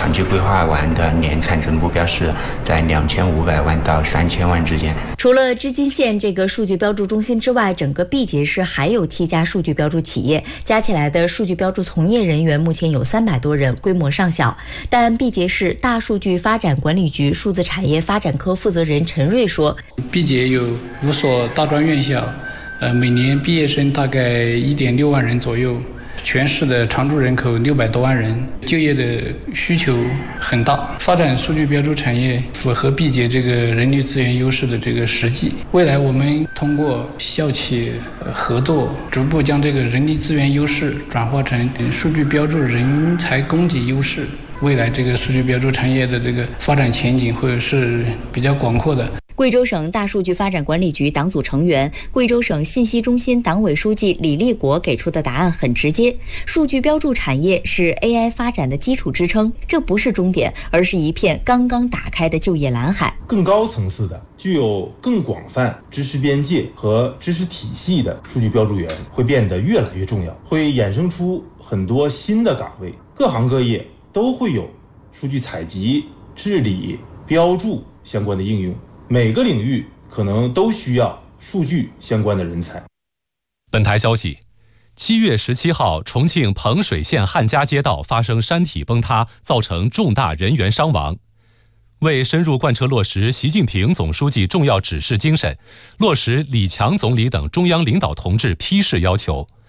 统计规划完的年产值目标是在2500万到3000万之间。 除了织金县这个数据标注中心之外，整个毕节市还有7家数据标注企业，加起来的数据标注从业人员目前有300多人，规模尚小。但毕节市大数据发展管理局数字产业发展科负责人陈瑞说， 毕节有5所大专院校，每年毕业生大概1.6万人左右，全市的常住人口600多万人，就业的需求很大。发展数据标注产业符合毕节这个人力资源优势的这个实际。未来我们通过校企合作，逐步将这个人力资源优势转化成数据标注人才供给优势。未来这个数据标注产业的这个发展前景会是比较广阔的。 贵州省大数据发展管理局党组成员、贵州省信息中心党委书记李立国给出的答案很直接：数据标注产业是 AI 发展的基础支撑，这不是终点，而是一片刚刚打开的就业蓝海。 更高层次的、具有更广泛知识边界和知识体系的数据标注员会变得越来越重要，会衍生出很多新的岗位，各行各业都会有数据采集、治理、标注相关的应用，每个领域可能都需要数据相关的人才。 本台消息，7月17号，重庆彭水县汉家街道发生山体崩塌，造成重大人员伤亡。为深入贯彻落实习近平总书记重要指示精神，落实李强总理等中央领导同志批示要求，